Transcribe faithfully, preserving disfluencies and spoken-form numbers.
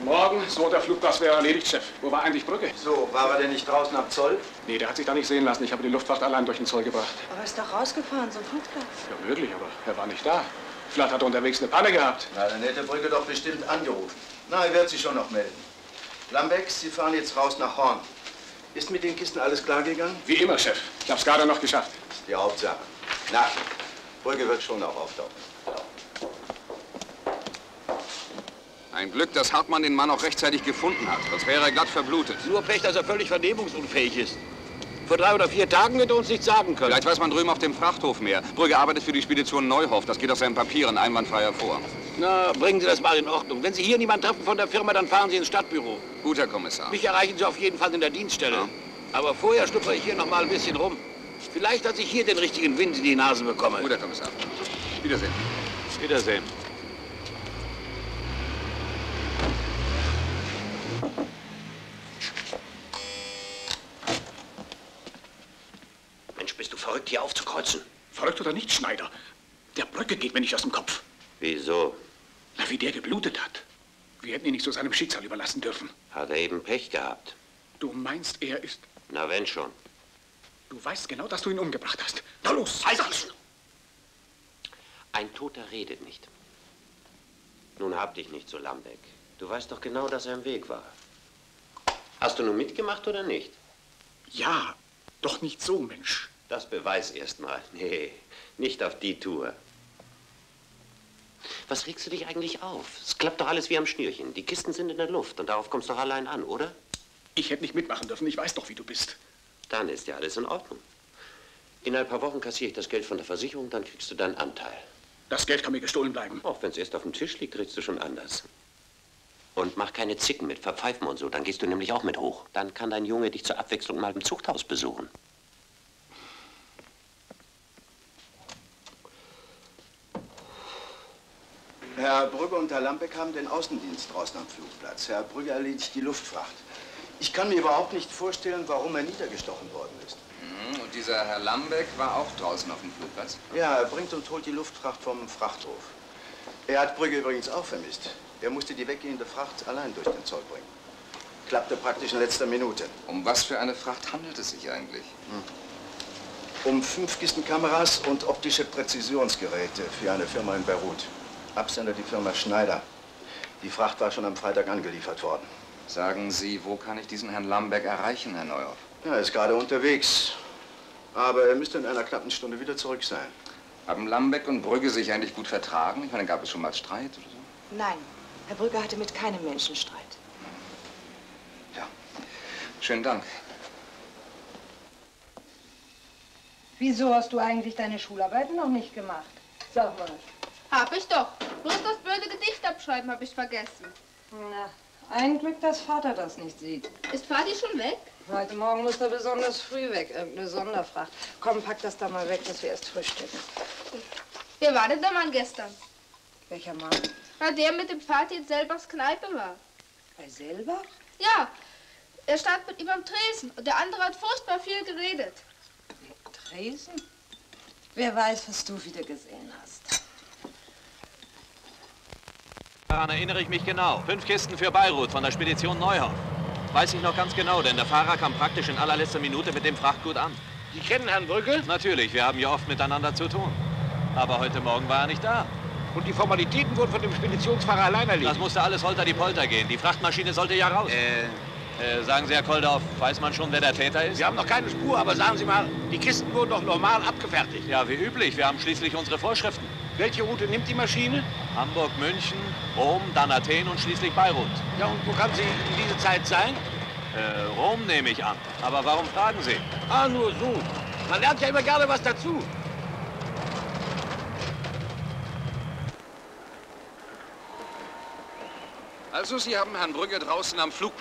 Guten Morgen. So, der Flugplatz wäre erledigt, Chef. Wo war eigentlich Brügge? So, war er denn nicht draußen am Zoll? Nee, der hat sich da nicht sehen lassen. Ich habe die Luftfracht allein durch den Zoll gebracht. Aber er ist doch rausgefahren zum Flugplatz. Ja, möglich, aber er war nicht da. Vielleicht hat er unterwegs eine Panne gehabt. Na, dann hätte Brügge doch bestimmt angerufen. Na, er wird sich schon noch melden. Lambeck, Sie fahren jetzt raus nach Horn. Ist mit den Kisten alles klar gegangen? Wie immer, Chef. Ich hab's gerade noch geschafft. Die Hauptsache. Na, Brügge wird schon auch auftauchen. Ein Glück, dass Hartmann den Mann auch rechtzeitig gefunden hat. Sonst wäre er glatt verblutet. Nur Pech, dass er völlig vernehmungsunfähig ist. Vor drei oder vier Tagen hätte er uns nichts sagen können. Vielleicht weiß man drüben auf dem Frachthof mehr. Brügge arbeitet für die Spedition Neuhoff. Das geht aus seinen Papieren einwandfrei hervor. Na, bringen Sie das mal in Ordnung. Wenn Sie hier niemanden treffen von der Firma, dann fahren Sie ins Stadtbüro. Gut, Herr Kommissar. Mich erreichen Sie auf jeden Fall in der Dienststelle. Ja. Aber vorher schnupper ich hier noch mal ein bisschen rum. Vielleicht, dass ich hier den richtigen Wind in die Nase bekomme. Gut, Herr Kommissar. Wiedersehen. Wiedersehen. Mensch, bist du verrückt, hier aufzukreuzen? Verrückt oder nicht, Schneider? Der Brügge geht mir nicht aus dem Kopf. Wieso? Na, wie der geblutet hat. Wir hätten ihn nicht so seinem Schicksal überlassen dürfen. Hat er eben Pech gehabt. Du meinst, er ist... Na, wenn schon. Du weißt genau, dass du ihn umgebracht hast. Na los, Eiserchen! Ein Toter redet nicht. Nun hab dich nicht so, Lambeck. Du weißt doch genau, dass er im Weg war. Hast du nun mitgemacht oder nicht? Ja, doch nicht so, Mensch. Das beweis erst mal. Nee, nicht auf die Tour. Was regst du dich eigentlich auf? Es klappt doch alles wie am Schnürchen. Die Kisten sind in der Luft und darauf kommst du doch allein an, oder? Ich hätte nicht mitmachen dürfen. Ich weiß doch, wie du bist. Dann ist ja alles in Ordnung. In ein paar Wochen kassiere ich das Geld von der Versicherung, dann kriegst du deinen Anteil. Das Geld kann mir gestohlen bleiben. Auch wenn es erst auf dem Tisch liegt, redest du schon anders. Und mach keine Zicken mit Verpfeifen und so, dann gehst du nämlich auch mit hoch. Dann kann dein Junge dich zur Abwechslung mal im Zuchthaus besuchen. Herr Brügge und Herr Lambeck haben den Außendienst draußen am Flugplatz. Herr Brügge erledigt die Luftfracht. Ich kann mir überhaupt nicht vorstellen, warum er niedergestochen worden ist. Mhm, und dieser Herr Lambeck war auch draußen auf dem Flugplatz? Ja, er bringt und holt die Luftfracht vom Frachthof. Er hat Brügge übrigens auch vermisst. Er musste die weggehende Fracht allein durch den Zoll bringen. Klappte praktisch in letzter Minute. Um was für eine Fracht handelt es sich eigentlich? Hm. Um fünf Kisten Kameras und optische Präzisionsgeräte für eine Firma in Beirut. Absender die Firma Schneider. Die Fracht war schon am Freitag angeliefert worden. Sagen Sie, wo kann ich diesen Herrn Lambeck erreichen, Herr Neuhoff? Ja, er ist gerade unterwegs. Aber er müsste in einer knappen Stunde wieder zurück sein. Haben Lambeck und Brügge sich eigentlich gut vertragen? Ich meine, gab es schon mal Streit oder so? Nein, Herr Brügge hatte mit keinem Menschen Streit. Ja, schönen Dank. Wieso hast du eigentlich deine Schularbeiten noch nicht gemacht? Sag mal. Hab ich doch. Bloß das blöde Gedicht abschreiben habe ich vergessen. Na, ein Glück, dass Vater das nicht sieht. Ist Vati schon weg? Heute Morgen muss er besonders früh weg, irgendeine Sonderfracht. Komm, pack das da mal weg, dass wir erst frühstücken. Wer war denn der Mann gestern? Welcher Mann? Na, der mit dem Vati in Selbachs Kneipe war. Bei Selbach? Ja, er stand mit ihm am Tresen und der andere hat furchtbar viel geredet. Tresen? Wer weiß, was du wieder gesehen hast. Daran erinnere ich mich genau. Fünf Kisten für Beirut von der Spedition Neuhoff. Weiß ich noch ganz genau, denn der Fahrer kam praktisch in allerletzter Minute mit dem Frachtgut an. Sie kennen Herrn Brügge? Natürlich, wir haben ja oft miteinander zu tun. Aber heute Morgen war er nicht da. Und die Formalitäten wurden von dem Speditionsfahrer allein erledigt? Das musste alles holter die Polter gehen. Die Frachtmaschine sollte ja raus. Äh, äh, sagen Sie, Herr Koldorf, weiß man schon, wer der Täter ist? Wir haben noch keine Spur, aber sagen Sie mal, die Kisten wurden doch normal abgefertigt. Ja, wie üblich. Wir haben schließlich unsere Vorschriften. Welche Route nimmt die Maschine? Hamburg, München, Rom, dann Athen und schließlich Beirut. Ja, und wo kann sie in dieser Zeit sein? Äh, Rom nehme ich an. Aber warum fragen Sie? Ah, nur so. Man lernt ja immer gerne was dazu. also Sie haben Herrn Brügge draußen am Flug